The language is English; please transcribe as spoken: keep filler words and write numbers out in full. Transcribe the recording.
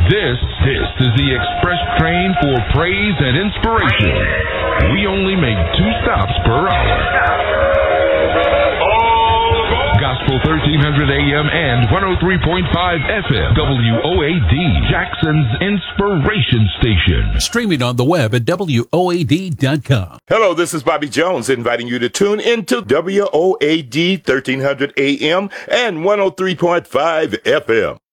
This, this is the express train for praise and inspiration. We only make two stops per hour. Gospel thirteen hundred A M and one oh three point five F M. W O A D, Jackson's Inspiration Station. Streaming on the web at W O A D dot com. Hello, this is Bobby Jones inviting you to tune into W O A D thirteen hundred A M and one oh three point five F M.